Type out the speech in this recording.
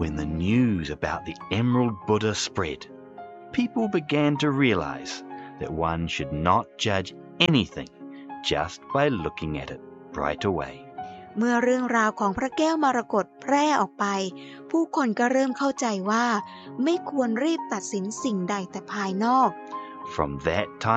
When the news about the Emerald Buddha spread, people began to realize that one should not judge anything just by looking at it right away. เมื่อเรื่องราวของพระแก้วมรกตแพร่ออกไปผู้คนก็เริ่มเข้าใจว่าไม่ควรรีบตัดสินสิ่งใดแต่ภายนอก From that time